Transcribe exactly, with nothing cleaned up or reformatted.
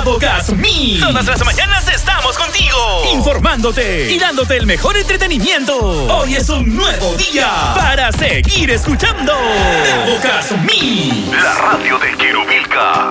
Bravo Gas Me. Todas las mañanas estamos contigo, informándote y dándote el mejor entretenimiento. Hoy es un nuevo día para seguir escuchando